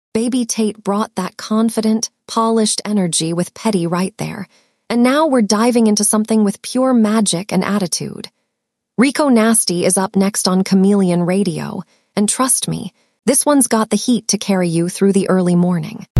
Baby Tate brought that confident, polished energy with Petty right there, and now we're diving into something with pure magic and attitude. Rico Nasty is up next on Chameleon Radio, and trust me, this one's got the heat to carry you through the early morning.